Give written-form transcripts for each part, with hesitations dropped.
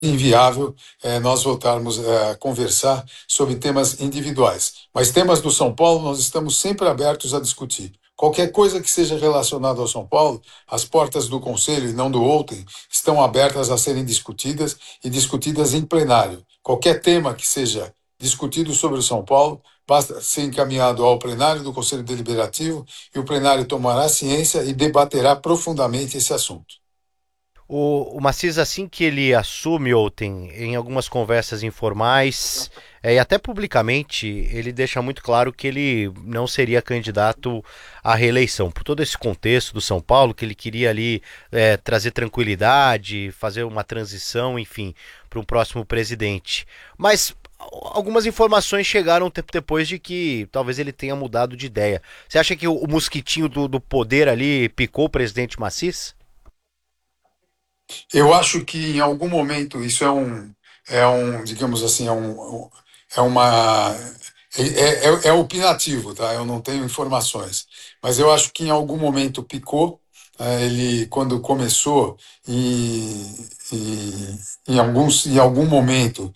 inviável nós voltarmos a conversar sobre temas individuais. Mas temas do São Paulo nós estamos sempre abertos a discutir. Qualquer coisa que seja relacionada ao São Paulo, as portas do Conselho e não do Outem estão abertas a serem discutidas e discutidas em plenário. Qualquer tema que seja discutido sobre o São Paulo basta ser encaminhado ao plenário do Conselho Deliberativo e o plenário tomará ciência e debaterá profundamente esse assunto. O Macias, assim que ele assume ontem, em algumas conversas informais, e até publicamente, ele deixa muito claro que ele não seria candidato à reeleição. Por todo esse contexto do São Paulo, que ele queria ali trazer tranquilidade, fazer uma transição, enfim, para um próximo presidente. Mas algumas informações chegaram um tempo depois de que talvez ele tenha mudado de ideia. Você acha que o mosquitinho do poder ali picou o presidente Macias? Eu acho que em algum momento isso digamos assim, é uma, é opinativo, tá? Eu não tenho informações, mas eu acho que em algum momento picou. Ele quando começou em algum momento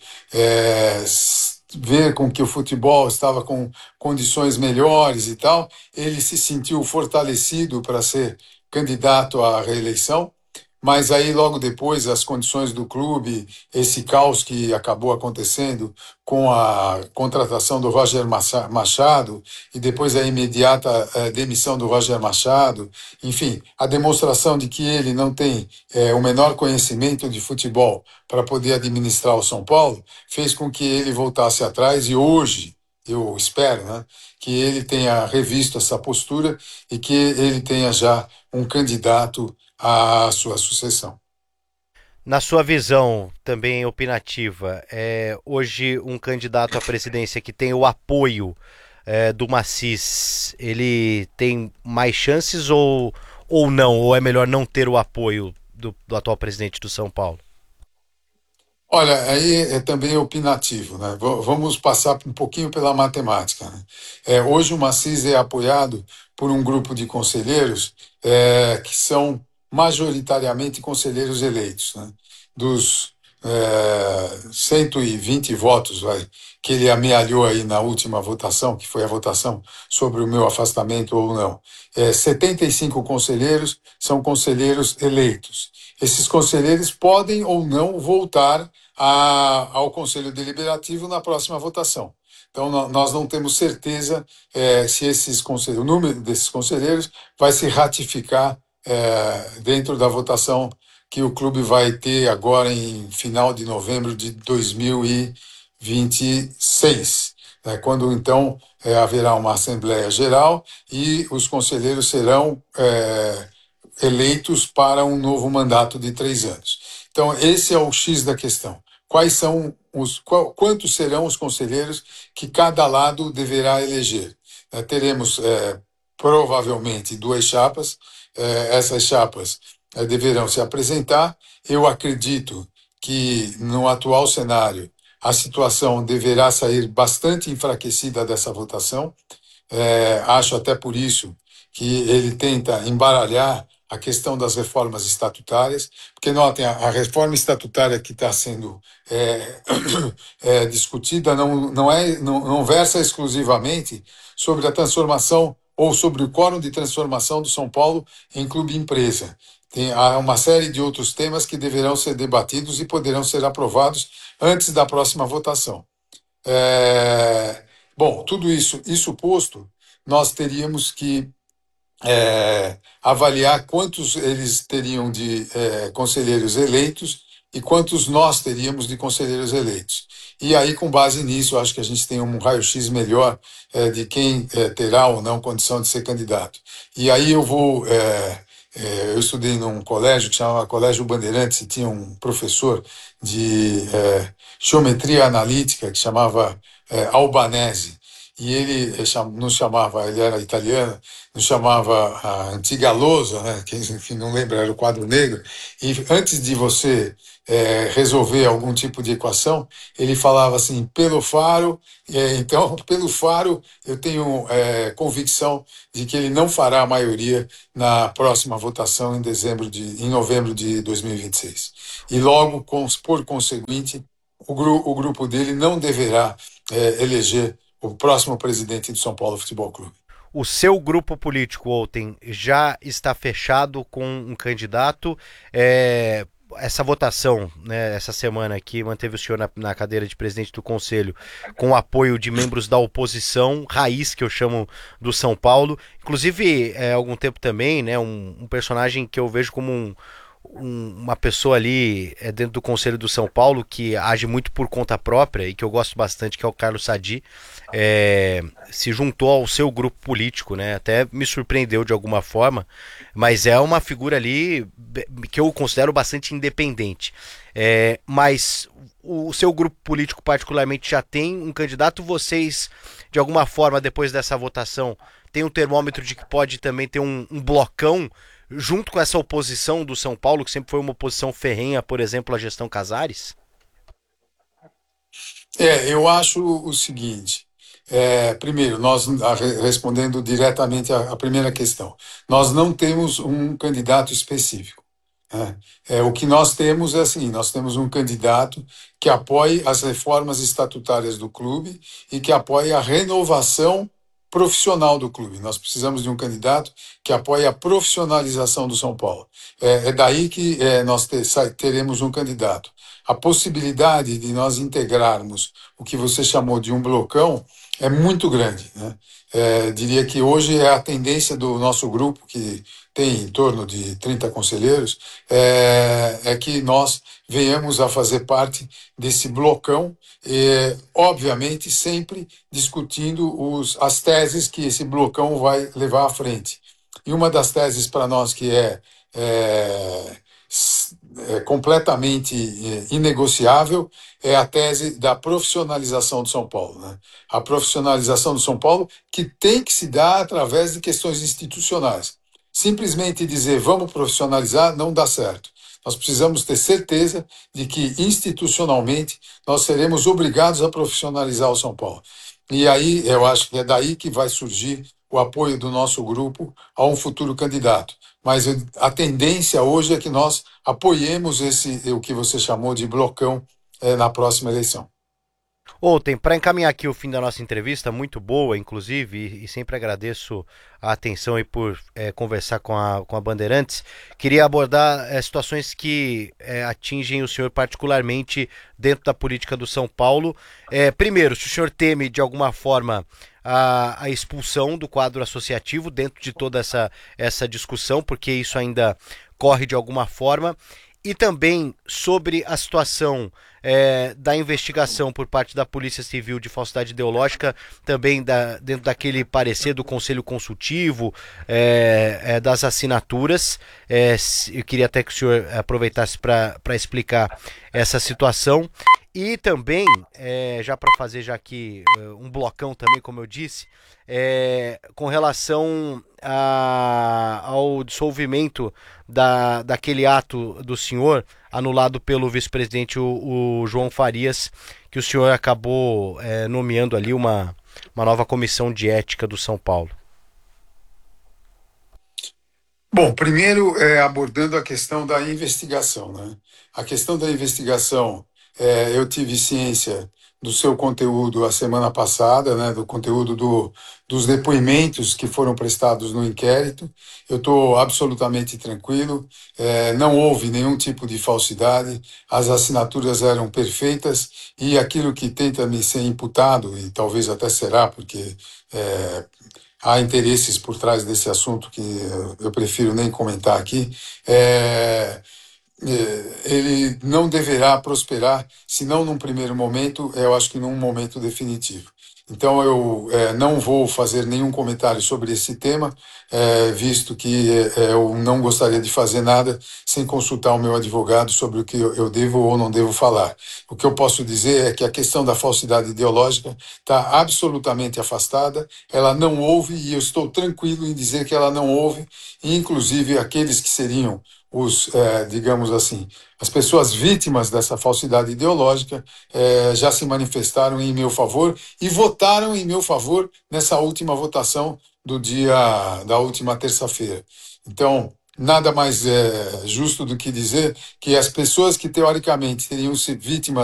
ver com que o futebol estava com condições melhores e tal, ele se sentiu fortalecido para ser candidato à reeleição. Mas aí, logo depois, as condições do clube, esse caos que acabou acontecendo com a contratação do Roger Machado e depois a imediata demissão do Roger Machado, enfim, a demonstração de que ele não tem o menor conhecimento de futebol para poder administrar o São Paulo, fez com que ele voltasse atrás e hoje, eu espero, né, que ele tenha revisto essa postura e que ele tenha já um candidato à sua sucessão. Na sua visão, também opinativa, hoje um candidato à presidência que tem o apoio do Maciz, ele tem mais chances ou não? Ou é melhor não ter o apoio do atual presidente do São Paulo? Olha, aí é também opinativo, né? Vamos passar um pouquinho pela matemática, né? Hoje o Maciz é apoiado por um grupo de conselheiros que são majoritariamente conselheiros eleitos, né? Dos 120 votos que ele amealhou aí na última votação, que foi a votação sobre o meu afastamento ou não. 75 conselheiros são conselheiros eleitos. Esses conselheiros podem ou não voltar ao Conselho Deliberativo na próxima votação. Então, nós não temos certeza se o número desses conselheiros vai se ratificar dentro da votação que o clube vai ter agora em final de novembro de 2026, né, quando então haverá uma Assembleia Geral e os conselheiros serão eleitos para um novo mandato de 3 anos. Então, esse é o X da questão. Quantos serão os conselheiros que cada lado deverá eleger? Teremos provavelmente duas chapas. Essas chapas deverão se apresentar. Eu acredito que no atual cenário a situação deverá sair bastante enfraquecida dessa votação. Acho até por isso que ele tenta embaralhar a questão das reformas estatutárias, porque notem, a reforma estatutária que está sendo discutida não versa exclusivamente sobre a transformação ou sobre o quórum de transformação do São Paulo em clube empresa. Há uma série de outros temas que deverão ser debatidos e poderão ser aprovados antes da próxima votação. Bom, tudo isso posto, nós teríamos que avaliar quantos eles teriam de conselheiros eleitos e quantos nós teríamos de conselheiros eleitos. E aí, com base nisso, acho que a gente tem um raio-x melhor de quem terá ou não condição de ser candidato. E aí eu estudei num colégio que chamava Colégio Bandeirantes e tinha um professor de geometria analítica que chamava Albanese. e ele nos chamava, ele era italiano, nos chamava a antiga lousa, né? Quem não lembra era o quadro negro, e antes de você resolver algum tipo de equação, ele falava assim, pelo faro, então, pelo faro, eu tenho convicção de que ele não fará a maioria na próxima votação em novembro de 2026. E logo, por conseguinte, o grupo dele não deverá eleger o próximo presidente do São Paulo Futebol Clube. O seu grupo político, Outem, já está fechado com um candidato. Essa votação, né, essa semana que manteve o senhor na cadeira de presidente do Conselho, com o apoio de membros da oposição, raiz, que eu chamo, do São Paulo. Inclusive, há algum tempo também, né, um personagem que eu vejo como uma pessoa ali dentro do Conselho do São Paulo que age muito por conta própria e que eu gosto bastante, que é o Carlos Sadi, se juntou ao seu grupo político, né? Até me surpreendeu de alguma forma, mas é uma figura ali que eu considero bastante independente. Mas o seu grupo político particularmente já tem um candidato? Vocês, de alguma forma, depois dessa votação, tem um termômetro de que pode também ter um blocão junto com essa oposição do São Paulo, que sempre foi uma oposição ferrenha, por exemplo, à gestão Casares? Eu acho o seguinte. Primeiro, respondendo diretamente à primeira questão, nós não temos um candidato específico. Né? O que nós temos é assim: nós temos um candidato que apoie as reformas estatutárias do clube e que apoie a renovação profissional do clube. Nós precisamos de um candidato que apoie a profissionalização do São Paulo. Daí que nós teremos um candidato. A possibilidade de nós integrarmos o que você chamou de um blocão é muito grande, né? Diria que hoje é a tendência do nosso grupo, que tem em torno de 30 conselheiros, que nós venhamos a fazer parte desse blocão, obviamente sempre discutindo as teses que esse blocão vai levar à frente. E uma das teses para nós que é completamente inegociável é a tese da profissionalização do São Paulo, né? A profissionalização do São Paulo que tem que se dar através de questões institucionais. Simplesmente dizer vamos profissionalizar não dá certo. Nós precisamos ter certeza de que institucionalmente nós seremos obrigados a profissionalizar o São Paulo. E aí eu acho que é daí que vai surgir o apoio do nosso grupo a um futuro candidato. Mas a tendência hoje é que nós apoiemos o que você chamou de blocão na próxima eleição. Outem, para encaminhar aqui o fim da nossa entrevista, muito boa, inclusive, e sempre agradeço a atenção e por conversar com a Bandeirantes, queria abordar situações que atingem o senhor particularmente dentro da política do São Paulo. Primeiro, se o senhor teme, de alguma forma, a expulsão do quadro associativo dentro de toda essa discussão, porque isso ainda corre de alguma forma, e também sobre a situação da investigação por parte da Polícia Civil de falsidade ideológica, também dentro daquele parecer do Conselho Consultivo, das assinaturas. Eu queria até que o senhor aproveitasse para explicar essa situação. E também, já para fazer já aqui um blocão também, como eu disse, com relação ao dissolvimento daquele ato do senhor, anulado pelo vice-presidente o João Farias, que o senhor acabou nomeando ali uma nova comissão de ética do São Paulo. Bom, primeiro abordando a questão da investigação, né? A questão da investigação, eu tive ciência do seu conteúdo a semana passada, né? Do conteúdo dos depoimentos que foram prestados no inquérito. Eu estou absolutamente tranquilo, não houve nenhum tipo de falsidade, as assinaturas eram perfeitas e aquilo que tenta me ser imputado, e talvez até será, porque há interesses por trás desse assunto que eu prefiro nem comentar aqui, ele não deverá prosperar, se não num primeiro momento, eu acho que num momento definitivo. Então, eu não vou fazer nenhum comentário sobre esse tema, visto que eu não gostaria de fazer nada sem consultar o meu advogado sobre o que eu devo ou não devo falar. O que eu posso dizer é que a questão da falsidade ideológica está absolutamente afastada, ela não houve, e eu estou tranquilo em dizer que ela não houve, e inclusive aqueles que seriam os, digamos assim, as pessoas vítimas dessa falsidade ideológica já se manifestaram em meu favor e votaram em meu favor nessa última votação da última terça-feira. Então, nada mais justo do que dizer que as pessoas que teoricamente teriam sido vítimas